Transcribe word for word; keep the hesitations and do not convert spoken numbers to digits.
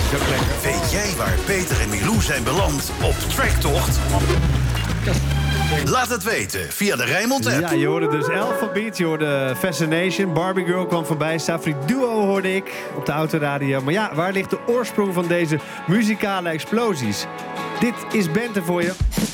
Is ook lekker. Weet jij waar Peter en Milou zijn beland op Tracktocht? Laat het weten via de Rijnmond app. Ja, je hoorde dus Alphabet, je hoorde Fascination, Barbie Girl kwam voorbij, Safri Duo hoorde ik op de autoradio. Maar ja, waar ligt de oorsprong van deze muzikale explosies? Dit is Bente voor je.